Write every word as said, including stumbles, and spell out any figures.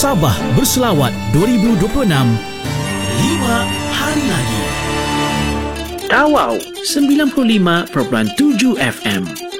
Sabah Berselawat dua ribu dua puluh enam, lima hari lagi. Tawau sembilan puluh lima perpuluhan tujuh F M.